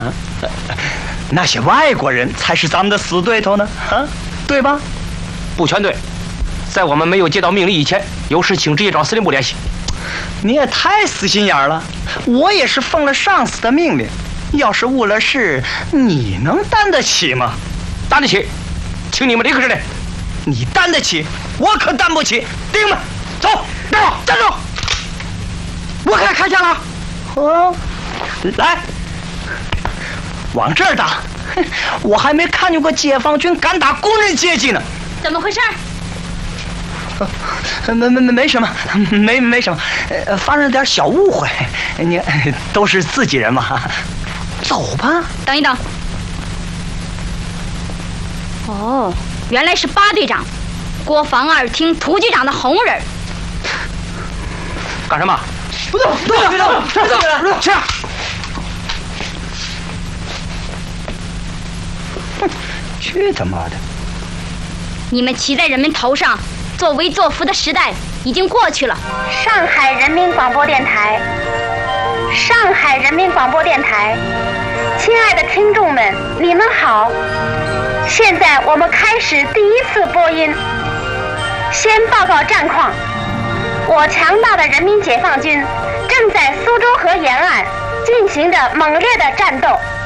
那些外国人才是咱们的死对头呢，啊，对吧？ 不全对，在我们没有接到命令以前，有事请直接找司令部联系。 你也太死心眼了，我也是奉了上司的命令，要是误了事，你能担得起吗？ 担得起，请你们立刻指令。 你担得起，我可担不起。弟兄们，走，站住！我可开枪了。哦，来，往这儿打。我还没看见过解放军敢打工人阶级呢。 怎么回事？ 没什么，没什么，发生了点小误会。你都是自己人嘛，走吧。 等一等。哦，原来是八队长，国防二厅涂局长的红人。 干什么？ 不动，去！去他妈的！ 你们骑在人们头上，作威作福的时代已经过去了。 上海人民广播电台，上海人民广播电台，亲爱的听众们，你们好！现在我们开始第一次播音。先报告战况，我强大的人民解放军正在苏州河沿岸进行着猛烈的战斗。